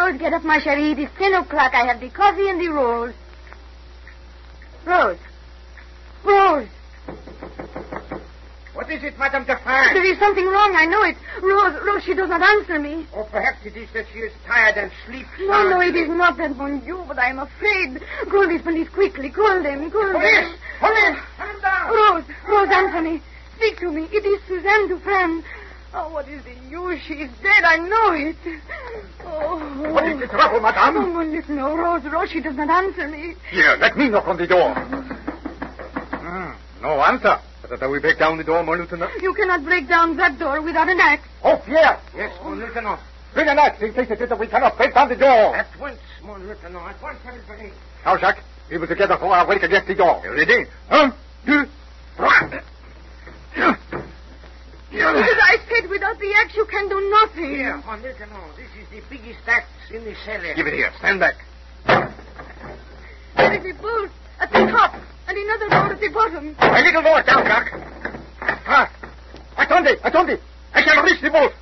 Rose, get up, ma chérie. It is 10 o'clock. I have the coffee and the rolls. Rose. Rose. What is it, Madame Dufresne? There is something wrong, I know it. Rose, she does not answer me. Or perhaps it is that she is tired and sleeps. No, it is not that, mon Dieu, but I am afraid. Call the police quickly. Call them. Police! Police! Come down! Rose, answer me. Speak to me. It is Suzanne Dufresne. Oh, what is the use? She is dead. I know it. Oh. What is the trouble, madame? Oh, mon Dieu, no, Rose, she does not answer me. Here, let me knock on the door. No answer. Better we break down the door, mon lieutenant. You cannot break down that door without an axe. Oh, Pierre! Yes, mon lieutenant. Bring an axe in case it is that we cannot break down the door. At once, mon lieutenant. At once, everybody. Now, Jacques, we will together throw our weight against the door. Ready? 1, 2, 3. As I said, without the axe, you can do nothing. Here, mon lieutenant. This is the biggest axe in the cellar. Give it here. Stand back. There is a bolt at the top and another bolt at the bottom. A little more down, Jacques. Attendez. I shall reach the boat.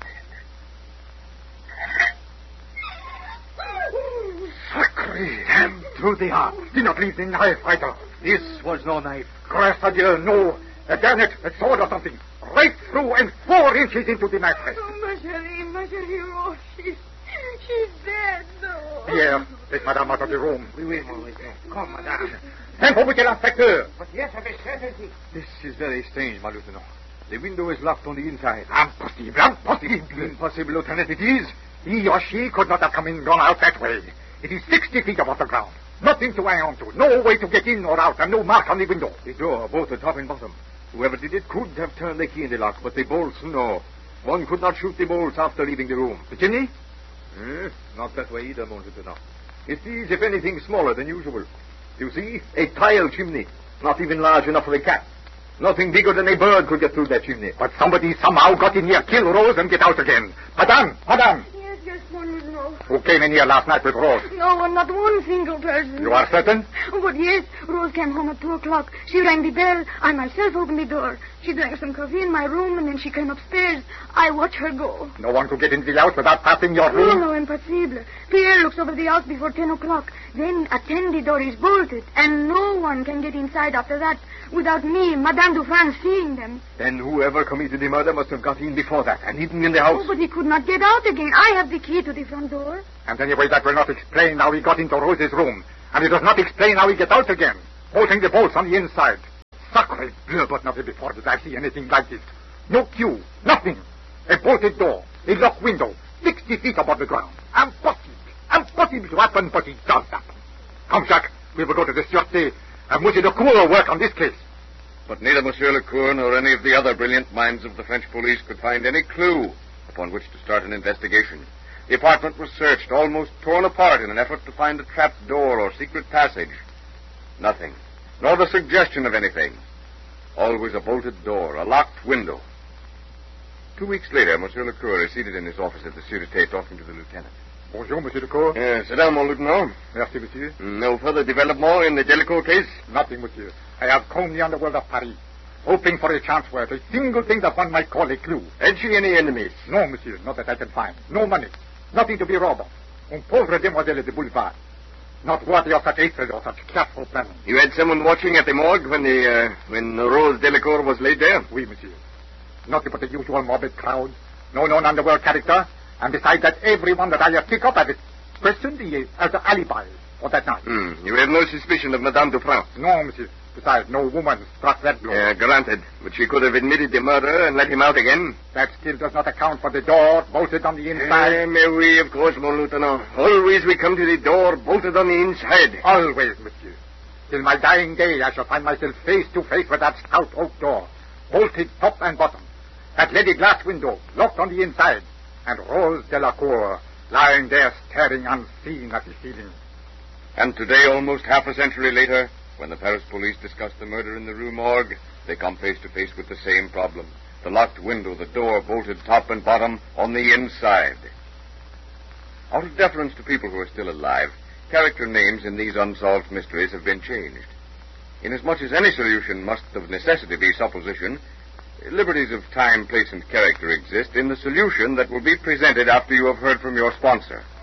Sacre, damn through the heart. Did not leave the knife, fighter. This was no knife. Grâce à Dieu, no. Damn it, a sword or something. Right through and 4 inches into the mattress. Oh, ma chérie, oh, she's dead. No. Pierre, take madame out of the room. Oui, mon lieutenant. Come, madame. Send for Monsieur l'inspecteur. But yes, of a certainty. This is very strange, my lieutenant. The window is locked on the inside. Impossible. Impossible, lieutenant, it is. He or she could not have come in and gone out that way. It is 60 feet above the ground. Nothing to hang on to. No way to get in or out, and no mark on the window. The door, both the top and bottom. Whoever did it could have turned the key in the lock, but the bolts, no. One could not shoot the bolts after leaving the room. The chimney? Not that way either, mon lieutenant. It is, if anything, smaller than usual. You see, a tile chimney, not even large enough for a cat. Nothing bigger than a bird could get through that chimney. But somebody somehow got in here, kill Rose, and get out again. Madame! Yes, mon lieutenant. Who came in here last night with Rose? No one, not one single person. You are certain? But yes, Rose came home at 2 o'clock. She rang the bell. I myself opened the door. She drank some coffee in my room, and then she came upstairs. I watched her go. No one could get into the house without passing your room? No, impossible. Pierre looks over the house before 10 o'clock. Then at 10 the door is bolted, and no one can get inside after that without me, Madame Dufresne, seeing them. Then whoever committed the murder must have got in before that and hidden in the house. Oh, but he could not get out again. I have the key to the front door. And anyway, that will not explain how he got into Rose's room. And it does not explain how he get out again, bolting the bolts on the inside. Sacre bleu, but never before did I see anything like this. No cue, nothing. A bolted door, a locked window, 60 feet above the ground. Impossible to happen, but it does happen. Come, Jacques, we will go to the Sûreté, and Monsieur Lecour will work on this case. But neither Monsieur Lecour nor any of the other brilliant minds of the French police could find any clue upon which to start an investigation. The apartment was searched, almost torn apart in an effort to find a trap door or secret passage. Nothing, nor the suggestion of anything. Always a bolted door, a locked window. 2 weeks later, Monsieur Lecour is seated in his office at the Sûreté talking to the lieutenant. Bonjour, Monsieur Lecour. Sit down, mon lieutenant. Merci, monsieur. No further development in the Jellicoe case? Nothing, monsieur. I have combed the underworld of Paris, hoping for a chance where a single thing that one might call a clue. Had she any enemies? No, monsieur, not that I can find. No money. Nothing to be robbed of. Un pauvre demoiselle de boulevard. Not worthy of such hatred or such careful planning. You had someone watching at the morgue when Rose Delacour was laid there? Oui, monsieur. Nothing but the usual morbid crowd. No known underworld character. And besides that, everyone that I have picked up has questioned as an alibi for that night. You have no suspicion of Madame Dufresne? No, monsieur. Besides, no woman struck that blow. Granted. But she could have admitted the murder and let him out again. That still does not account for the door bolted on the inside. Mais oui, of course, mon lieutenant. Always we come to the door bolted on the inside. Always, monsieur. Till my dying day, I shall find myself face to face with that stout oak door, bolted top and bottom. That leaded glass window, locked on the inside. And Rose Delacour lying there staring unseen at the ceiling. And today, almost half a century later, when the Paris police discuss the murder in the Rue Morgue, they come face to face with the same problem. The locked window, the door bolted top and bottom on the inside. Out of deference to people who are still alive, character names in these unsolved mysteries have been changed. Inasmuch as any solution must of necessity be supposition, liberties of time, place, and character exist in the solution that will be presented after you have heard from your sponsor.